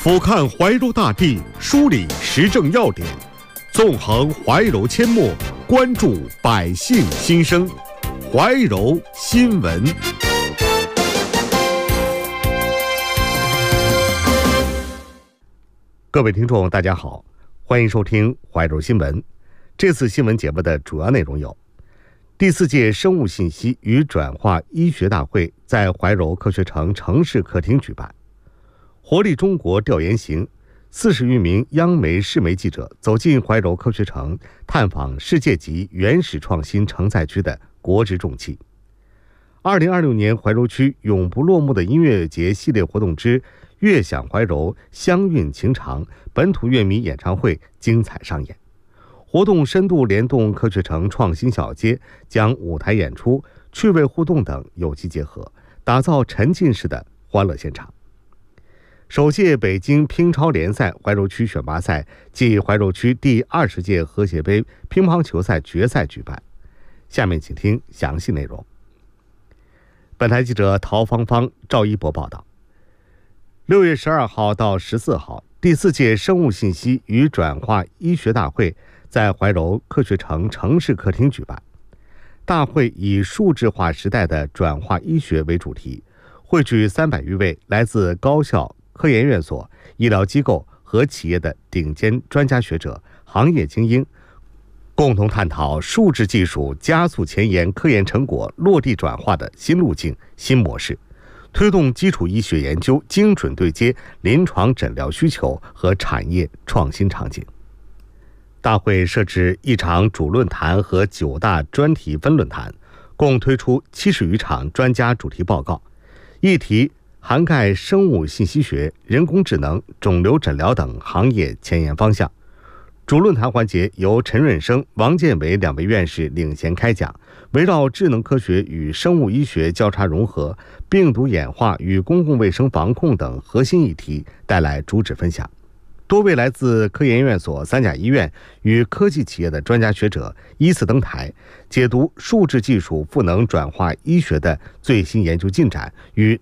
俯瞰怀柔大地，梳理时政要点，纵横怀柔阡陌，关注百姓心声。怀柔新闻。各位听众，大家好，欢迎收听怀柔新闻。这次新闻节目的主要内容有：第4届生物信息与转化医学大会在怀柔科学城城市客厅举办；活力中国调研行，40余名央媒、市媒记者走进怀柔科学城，探访世界级原始创新承载区的国之重器。2026年怀柔区永不落幕的音乐节系列活动之乐享怀柔，乡韵情长本土乐迷演唱会精彩上演。活动深度联动科学城创新小街，将舞台演出、趣味互动等有机结合，打造沉浸式的欢乐现场。首届北京乒超联赛怀柔区选拔赛暨怀柔区第20届和谐杯乒乓球赛决赛举办。下面请听详细内容。本台记者陶芳芳、赵一博报道。6月12号到14号，第4届生物信息与转化医学大会在怀柔科学城城市客厅举办。大会以数字化时代的转化医学为主题，汇聚300余位来自高校、科研院所、医疗机构和企业的顶尖专家学者、行业精英，共同探讨数字技术加速前沿科研成果落地转化的新路径、新模式，推动基础医学研究精准对接临床诊疗需求和产业创新场景。大会设置1场主论坛和9大专题分论坛，共推出70余场专家主题报告，议题涵盖生物信息学、人工智能、肿瘤诊疗等行业前沿方向。主论坛环节由陈润生、王建伟2位院士领衔开讲，围绕智能科学与生物医学交叉融合、病毒演化与公共卫生防控等核心议题带来主旨分享。多位来自科研院所、3甲医院与科技企业的专家学者依次登台，解读数字技术赋能转化医学的最新研究进展与